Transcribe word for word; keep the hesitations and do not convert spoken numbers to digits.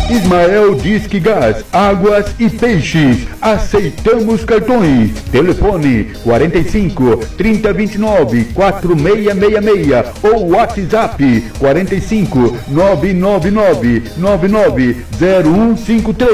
Ismael Disque Gás, Águas e Peixes. Aceitamos cartões. Telefone quarenta e cinco, trinta, vinte e nove, quatro seis seis seis ou WhatsApp quarenta e cinco, nove nove nove, nove nove zero um cinco três.